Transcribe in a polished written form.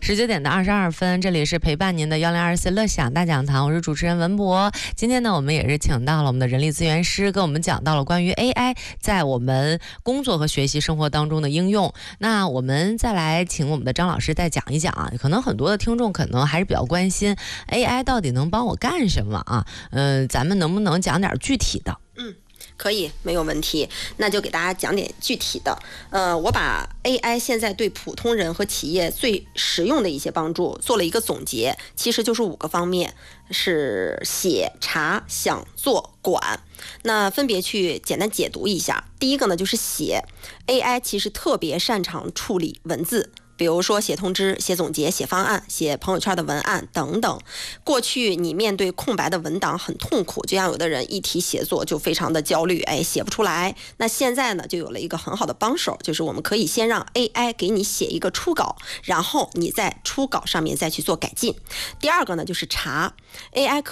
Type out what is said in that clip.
19点22分，这里是陪伴您的1024乐享大讲堂，我是主持人文博。今天呢，我们也是请到了我们的人力资源师，跟我们讲到了关于 AI 在我们工作和学习生活当中的应用。那我们再来请我们的张老师再讲一讲啊，可能很多的听众可能还是比较关心 AI 到底能帮我干什么啊？咱们能不能讲点具体的？ 可以，没有问题。那就给大家讲点具体的。我把 AI 现在对普通人和企业最实用的一些帮助做了一个总结，其实就是5个方面，是写、查、想、做、管。那分别去简单解读一下。第一个呢，就是写。AI 其实特别擅长处理文字。比如说写通知、写总结、写方案、写朋友圈的文案等等。过去你面对空白的文档很痛苦，就像有的人一提写作就非常的焦虑，写不出来。那现在呢，就有了一个很好的帮手，就是我们可以先让 AI 给你写一个初稿，然后你在初稿上面再去做改进。第二个呢，就是查。AI